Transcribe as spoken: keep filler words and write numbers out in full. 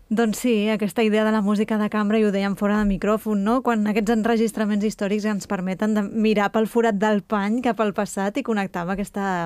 Doncs sí, aquesta idea de la música de cambra, i ho dèiem fora de micròfon, no? Quan aquests enregistraments històrics ens permeten de mirar pel forat del pany cap al passat i connectar amb aquesta